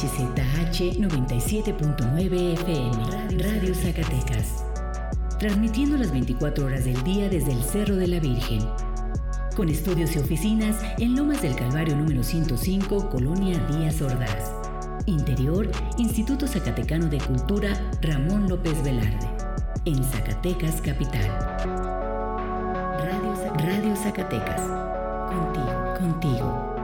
XZH 97.9 FM, Radio Zacatecas. Transmitiendo las 24 horas del día desde el Cerro de la Virgen. Con estudios y oficinas en Lomas del Calvario número 105, Colonia Díaz Ordaz. Interior, Instituto Zacatecano de Cultura Ramón López Velarde. En Zacatecas, capital. Radio Zacatecas. Contigo.